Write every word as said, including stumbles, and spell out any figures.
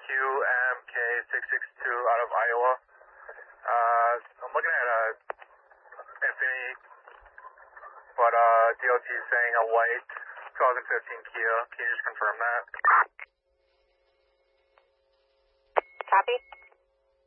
M K six six two out of Iowa. Uh, I'm looking at a Infiniti, but uh, D O T is saying a white twenty fifteen Kia. Can you just confirm that? Copy.